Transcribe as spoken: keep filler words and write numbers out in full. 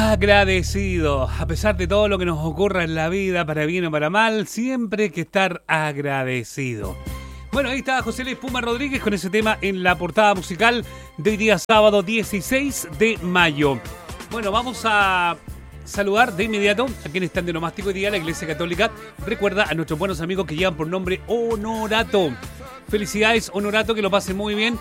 Agradecido, a pesar de todo lo que nos ocurra en la vida, para bien o para mal, siempre hay que estar agradecido. Bueno, ahí está José Luis Puma Rodríguez con ese tema en la portada musical de hoy día sábado dieciséis de mayo. Bueno, vamos a saludar de inmediato a quienes están de nomástico hoy día. La Iglesia Católica recuerda a nuestros buenos amigos que llevan por nombre Honorato. Felicidades, Honorato, que lo pase muy bien.